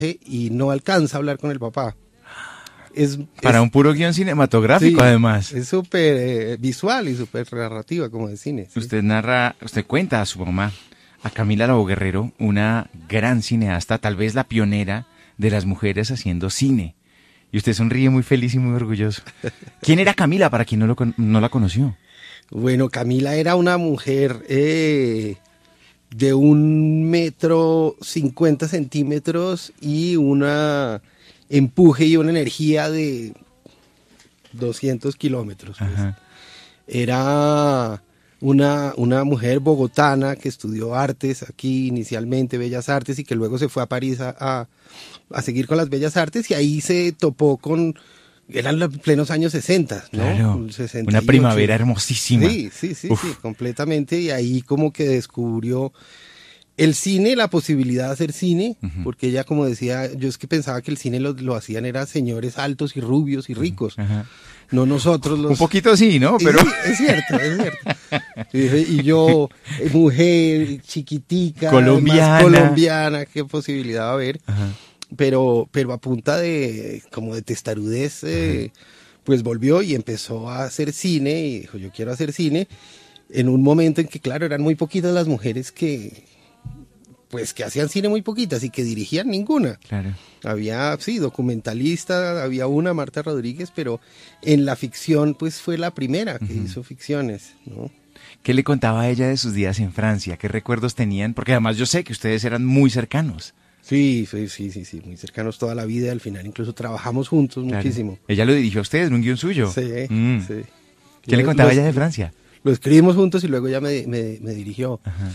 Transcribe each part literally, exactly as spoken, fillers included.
y no alcanza a hablar con el papá. Es, Para es, un puro guión cinematográfico, sí, además. Es súper eh, visual y súper narrativa, como de cine. ¿Sí? Usted narra, usted cuenta a su mamá, a Camila Lobo Guerrero, una gran cineasta, tal vez la pionera de las mujeres haciendo cine. Y usted sonríe muy feliz y muy orgulloso. ¿Quién era Camila, para quien no, lo, no la conoció? Bueno, Camila era una mujer eh, de un metro cincuenta centímetros y una empuje y una energía de doscientos kilómetros. Pues. Era una, una mujer bogotana que estudió artes aquí inicialmente, Bellas Artes, y que luego se fue a París a, a, a seguir con las Bellas Artes, y ahí se topó con... Eran los plenos años sesenta, ¿no? Claro, sesenta y ocho. Una primavera hermosísima. Sí, sí, sí, sí, completamente. Y ahí como que descubrió el cine, la posibilidad de hacer cine, uh-huh. porque ella, como decía, yo es que pensaba que el cine lo, lo hacían eran señores altos y rubios y ricos. Uh-huh. No nosotros los... Un poquito sí, ¿no? Pero... Sí, es cierto, es cierto. Y yo, mujer, chiquitica, colombiana, colombiana, qué posibilidad va a haber. Uh-huh. Pero, pero a punta de, como de testarudez, eh, pues volvió y empezó a hacer cine, y dijo, yo quiero hacer cine, en un momento en que, claro, eran muy poquitas las mujeres que, pues, que hacían cine muy poquitas y que dirigían ninguna. Claro. Había, sí, documentalista, había una, Marta Rodríguez, pero en la ficción, pues, fue la primera que uh-huh. hizo ficciones, ¿no? ¿Qué le contaba a ella de sus días en Francia? ¿Qué recuerdos tenían? Porque además yo sé que ustedes eran muy cercanos. Sí, sí, sí, sí, sí, muy cercanos toda la vida, al final incluso trabajamos juntos claro. muchísimo. ¿Ella lo dirigió a ustedes en un guión suyo? Sí, mm. sí. ¿Qué le contaba ella de Francia? Lo escribimos juntos y luego ella me, me, me dirigió. Ajá.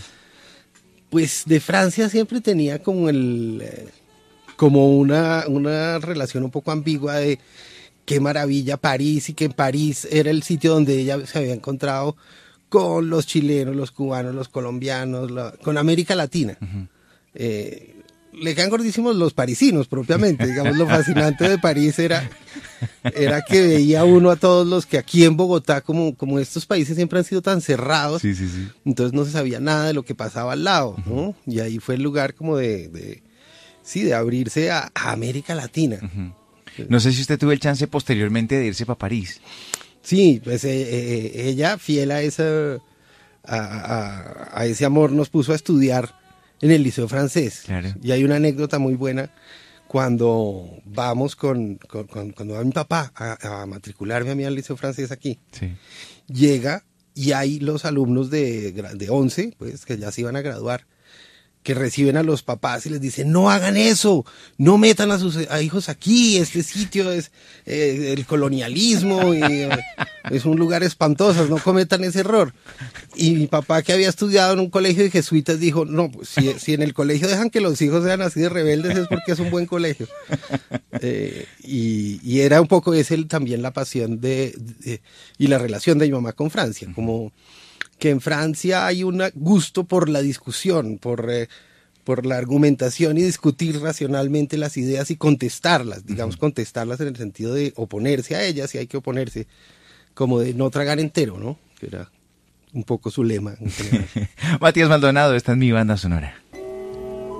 Pues de Francia siempre tenía como el, eh, como una, una relación un poco ambigua de qué maravilla París, y que en París era el sitio donde ella se había encontrado con los chilenos, los cubanos, los colombianos, la, con América Latina. Uh-huh. eh, Le quedan gordísimos los parisinos, propiamente. Digamos, lo fascinante de París era, era que veía uno a todos los que aquí en Bogotá, como, como estos países siempre han sido tan cerrados, sí, sí, sí. entonces no se sabía nada de lo que pasaba al lado, ¿no? Uh-huh. Y ahí fue el lugar como de, de sí, de abrirse a, a América Latina. Uh-huh. No sé si usted tuvo el chance posteriormente de irse para París. Sí, pues eh, eh, ella, fiel a, esa, a, a, a ese amor, nos puso a estudiar en el Liceo Francés. Claro. Y hay una anécdota muy buena cuando vamos con, con, con cuando va mi papá a, a matricularme a mí al Liceo Francés aquí. Sí. Llega y hay los alumnos de, de once, pues que ya se iban a graduar, que reciben a los papás y les dicen, no hagan eso, no metan a sus a hijos aquí, este sitio es eh, el colonialismo y eh, es un lugar espantoso, no cometan ese error. Y mi papá, que había estudiado en un colegio de jesuitas, dijo, no, pues, si, si en el colegio dejan que los hijos sean así de rebeldes es porque es un buen colegio. Eh, y, y era un poco ese también la pasión de, de y la relación de mi mamá con Francia, como que en Francia hay un gusto por la discusión, por, eh, por la argumentación y discutir racionalmente las ideas y contestarlas, digamos, uh-huh. contestarlas en el sentido de oponerse a ellas, si hay que oponerse, como de no tragar entero, ¿no? Que era un poco su lema. Matías Maldonado, esta es mi banda sonora.